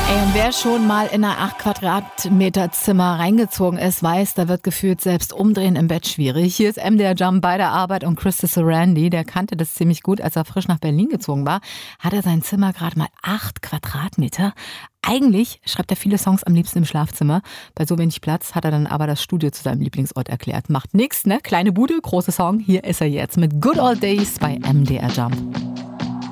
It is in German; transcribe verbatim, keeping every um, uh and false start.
Ey, und wer schon mal in ein acht Quadratmeter Zimmer reingezogen ist, weiß, da wird gefühlt selbst umdrehen im Bett schwierig. Hier ist M D R Jump bei der Arbeit und Christopher Randy, der kannte das ziemlich gut, als er frisch nach Berlin gezogen war, hat er sein Zimmer gerade mal acht Quadratmeter. Eigentlich schreibt er viele Songs am liebsten im Schlafzimmer. Bei so wenig Platz hat er dann aber das Studio zu seinem Lieblingsort erklärt. Macht nix, ne? Kleine Bude, große Song. Hier ist er jetzt mit Good Old Days bei M D R Jump.